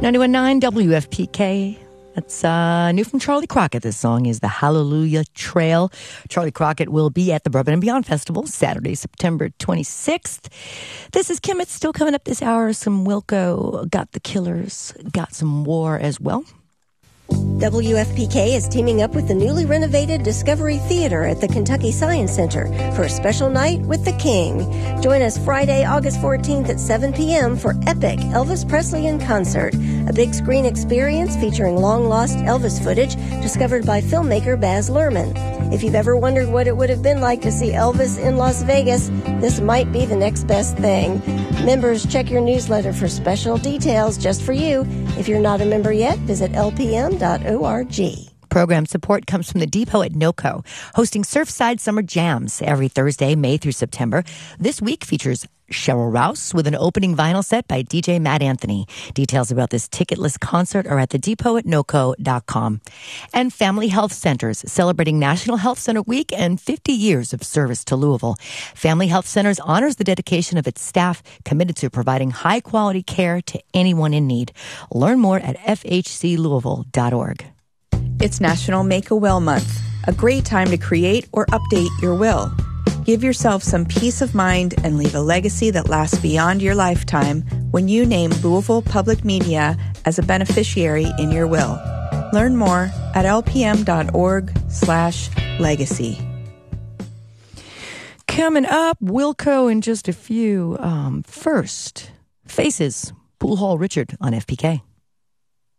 91.9 WFPK. That's new from Charlie Crockett. This song is the Hallelujah Trail. Charlie Crockett will be at the Bourbon and Beyond Festival Saturday, September 26th. This is Kim. It's still coming up this hour. Some Wilco, got the Killers, got some War as well. WFPK is teaming up with the newly renovated Discovery Theater at the Kentucky Science Center for a special night with the King. Join us Friday, August 14th at 7 p.m. for Epic Elvis Presley in Concert, a big screen experience featuring long-lost Elvis footage discovered by filmmaker Baz Luhrmann. If you've ever wondered what it would have been like to see Elvis in Las Vegas, this might be the next best thing. Members, check your newsletter for special details just for you. If you're not a member yet, visit lpm.org. Program support comes from the Depot at NOCO, hosting Surfside Summer Jams every Thursday, May through September. This week features Cheryl Rouse with an opening vinyl set by DJ Matt Anthony. Details about this ticketless concert are at thedepot@noco.com. And Family Health Centers, celebrating National Health Center Week and 50 years of service to Louisville. Family Health Centers honors the dedication of its staff, committed to providing high-quality care to anyone in need. Learn more at fhclouisville.org. It's National Make-A-Will Month, a great time to create or update your will. Give yourself some peace of mind and leave a legacy that lasts beyond your lifetime when you name Louisville Public Media as a beneficiary in your will. Learn more at lpm.org/legacy. Coming up, Wilco in just a few. First, Faces, Pool Hall Richard on FPK.